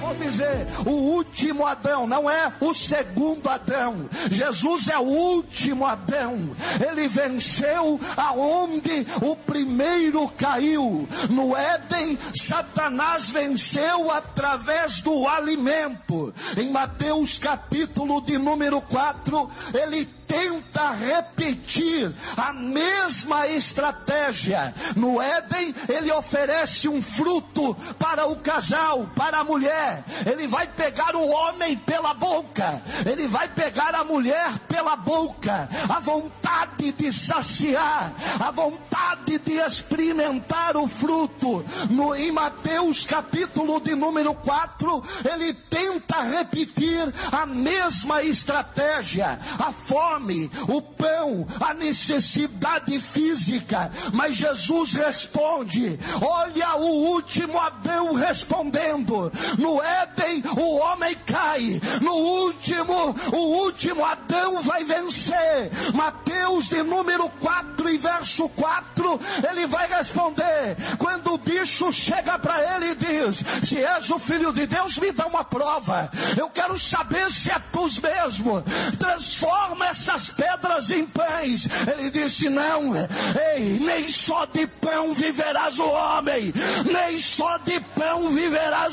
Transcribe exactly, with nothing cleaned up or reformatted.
vou dizer, o último Adão, não é o segundo Adão. Jesus é o último Adão. Ele venceu aonde o primeiro caiu. No Éden, Satanás venceu através do alimento. Em Mateus capítulo de número quatro, ele tenta repetir a mesma estratégia. No Éden, ele oferece um fruto para o casal, para a mulher. Ele vai pegar o homem pela boca, ele vai pegar a mulher pela boca. A vontade de saciar, a vontade de experimentar o fruto. No, em Mateus capítulo de número quatro, ele tenta repetir a mesma estratégia. A fome, o pão, a necessidade física. Mas Jesus responde, olha o último Adão respondendo. No Éden o homem cai, no último, o último Adão vai vencer. Mateus de número quatro e verso quatro, ele vai responder, quando o bicho chega para ele e diz, se és o Filho de Deus, me dá uma prova, eu quero saber se é tu mesmo, transforma essas pedras em pães. Ele disse, não, ei, nem só de pão viverás o homem, nem só de pão viverás